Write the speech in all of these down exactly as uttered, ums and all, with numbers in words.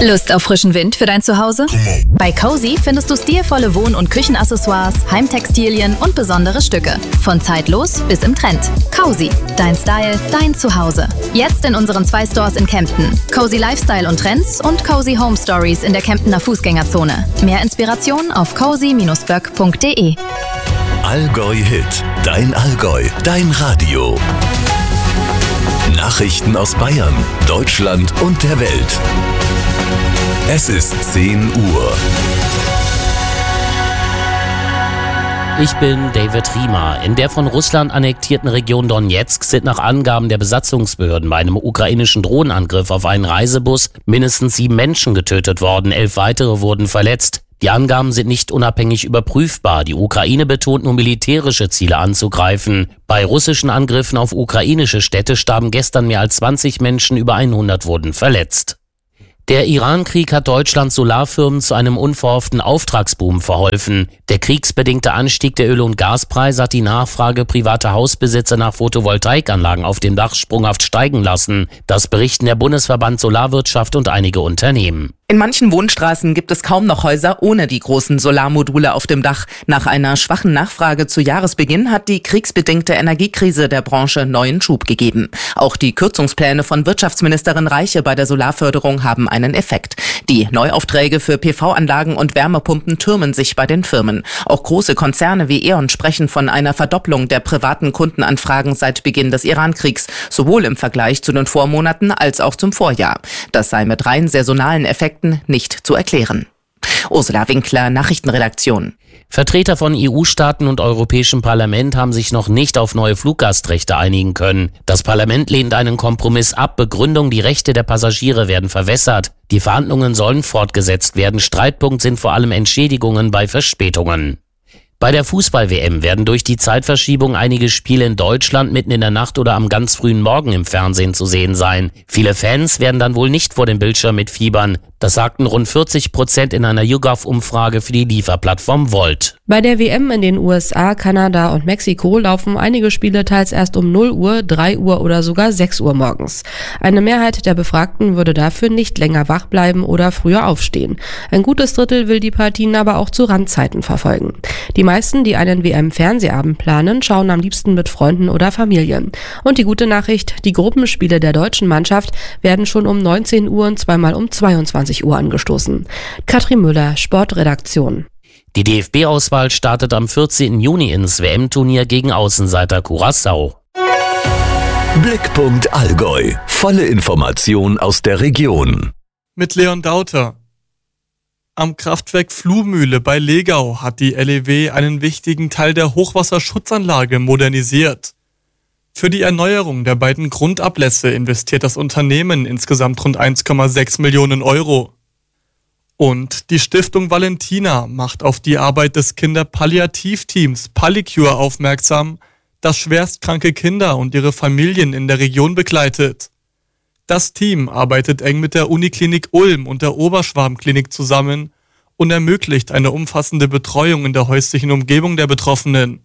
Lust auf frischen Wind für dein Zuhause? Bei Cozy findest du stilvolle Wohn- und Küchenaccessoires, Heimtextilien und besondere Stücke. Von zeitlos bis im Trend. Cozy, dein Style, dein Zuhause. Jetzt in unseren zwei Stores in Kempten. Cozy Lifestyle und Trends und Cozy Home Stories in der Kemptener Fußgängerzone. Mehr Inspiration auf cozy Bindestrich böck Punkt de. Allgäu Hit, dein Allgäu, dein Radio. Nachrichten aus Bayern, Deutschland und der Welt. Es ist zehn Uhr. Ich bin David Riemer. In der von Russland annektierten Region Donetsk sind nach Angaben der Besatzungsbehörden bei einem ukrainischen Drohnenangriff auf einen Reisebus mindestens sieben Menschen getötet worden, elf weitere wurden verletzt. Die Angaben sind nicht unabhängig überprüfbar. Die Ukraine betont nur militärische Ziele anzugreifen. Bei russischen Angriffen auf ukrainische Städte starben gestern mehr als zwanzig Menschen, über hundert wurden verletzt. Der Iran-Krieg hat Deutschlands Solarfirmen zu einem unverhofften Auftragsboom verholfen. Der kriegsbedingte Anstieg der Öl- und Gaspreise hat die Nachfrage privater Hausbesitzer nach Photovoltaikanlagen auf dem Dach sprunghaft steigen lassen. Das berichten der Bundesverband Solarwirtschaft und einige Unternehmen. In manchen Wohnstraßen gibt es kaum noch Häuser ohne die großen Solarmodule auf dem Dach. Nach einer schwachen Nachfrage zu Jahresbeginn hat die kriegsbedingte Energiekrise der Branche neuen Schub gegeben. Auch die Kürzungspläne von Wirtschaftsministerin Reiche bei der Solarförderung haben einen Effekt. Die Neuaufträge für P V-Anlagen und Wärmepumpen türmen sich bei den Firmen. Auch große Konzerne wie E.ON sprechen von einer Verdopplung der privaten Kundenanfragen seit Beginn des Iran-Kriegs, sowohl im Vergleich zu den Vormonaten als auch zum Vorjahr. Das sei mit rein saisonalen Effekten nicht zu erklären. Ursula Winkler, Nachrichtenredaktion. Vertreter von E U-Staaten und Europäischem Parlament haben sich noch nicht auf neue Fluggastrechte einigen können. Das Parlament lehnt einen Kompromiss ab. Begründung, die Rechte der Passagiere werden verwässert. Die Verhandlungen sollen fortgesetzt werden. Streitpunkt sind vor allem Entschädigungen bei Verspätungen. Bei der Fußball-W M werden durch die Zeitverschiebung einige Spiele in Deutschland mitten in der Nacht oder am ganz frühen Morgen im Fernsehen zu sehen sein. Viele Fans werden dann wohl nicht vor dem Bildschirm mitfiebern. Das sagten rund vierzig Prozent in einer YouGov-Umfrage für die Lieferplattform Volt. Bei der W M in den U S A, Kanada und Mexiko laufen einige Spiele teils erst um null Uhr, drei Uhr oder sogar sechs Uhr morgens. Eine Mehrheit der Befragten würde dafür nicht länger wach bleiben oder früher aufstehen. Ein gutes Drittel will die Partien aber auch zu Randzeiten verfolgen. Die meisten, die einen W M-Fernsehabend planen, schauen am liebsten mit Freunden oder Familien. Und die gute Nachricht, die Gruppenspiele der deutschen Mannschaft werden schon um neunzehn Uhr und zweimal um zweiundzwanzig Uhr angestoßen. Katrin Müller, Sportredaktion. Die D F B-Auswahl startet am vierzehnten Juni ins W M-Turnier gegen Außenseiter Curaçao. Blickpunkt Allgäu. Volle Information aus der Region. Mit Leon Dauter. Am Kraftwerk Fluhmühle bei Legau hat die L E W einen wichtigen Teil der Hochwasserschutzanlage modernisiert. Für die Erneuerung der beiden Grundablässe investiert das Unternehmen insgesamt rund eins Komma sechs Millionen Euro. Und die Stiftung Valentina macht auf die Arbeit des Kinderpalliativteams Pallicure aufmerksam, das schwerstkranke Kinder und ihre Familien in der Region begleitet. Das Team arbeitet eng mit der Uniklinik Ulm und der Oberschwaben-Klinik zusammen und ermöglicht eine umfassende Betreuung in der häuslichen Umgebung der Betroffenen.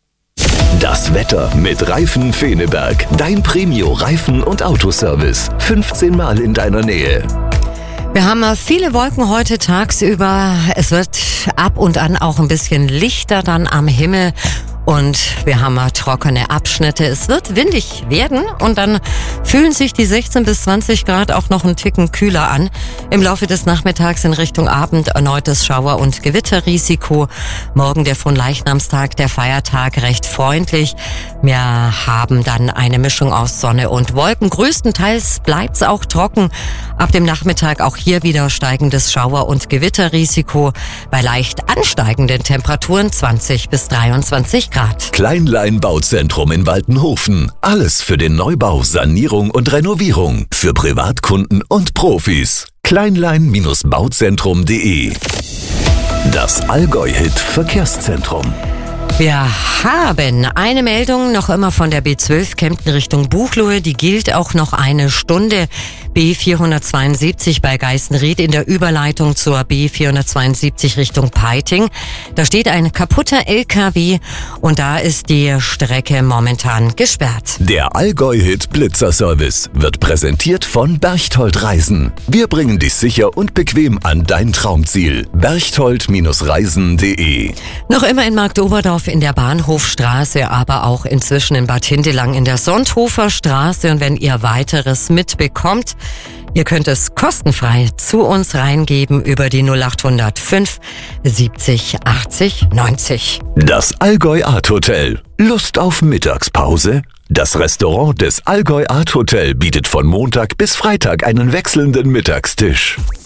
Das Wetter mit Reifen Feneberg. Dein Premio-Reifen- und Autoservice. fünfzehn Mal in deiner Nähe. Wir haben viele Wolken heute tagsüber. Es wird ab und an auch ein bisschen lichter dann am Himmel. Und wir haben trockene Abschnitte. Es wird windig werden und dann fühlen sich die sechzehn bis zwanzig Grad auch noch einen Ticken kühler an. Im Laufe des Nachmittags in Richtung Abend erneutes Schauer- und Gewitterrisiko. Morgen der Fronleichnamstag, der Feiertag, recht freundlich. Wir haben dann eine Mischung aus Sonne und Wolken. Größtenteils bleibt's auch trocken. Ab dem Nachmittag auch hier wieder steigendes Schauer- und Gewitterrisiko. Bei leicht ansteigenden Temperaturen zwanzig bis dreiundzwanzig Grad. Kleinlein Bauzentrum in Waltenhofen. Alles für den Neubau, Sanierung und Renovierung. Für Privatkunden und Profis. kleinlein Bauzentrum punkt de. Das Allgäu-Hit Verkehrszentrum. Wir haben eine Meldung noch immer von der B zwölf Kempten Richtung Buchloe. Die gilt auch noch eine Stunde. B vierhundertzweiundsiebzig bei Geißenried in der Überleitung zur B vierhundertzweiundsiebzig Richtung Peiting. Da steht ein kaputter L K W und da ist die Strecke momentan gesperrt. Der Allgäu-Hit Blitzer-Service wird präsentiert von Berchtold Reisen. Wir bringen dich sicher und bequem an dein Traumziel. berchtold Reisen punkt de. Noch immer in Marktoberdorf in der Bahnhofstraße, aber auch inzwischen in Bad Hindelang in der Sonthofer Straße. Und wenn ihr weiteres mitbekommt, ihr könnt es kostenfrei zu uns reingeben über die null acht null null fünf siebzig achtzig neunzig. Das Allgäu Art Hotel. Lust auf Mittagspause? Das Restaurant des Allgäu Art Hotel bietet von Montag bis Freitag einen wechselnden Mittagstisch.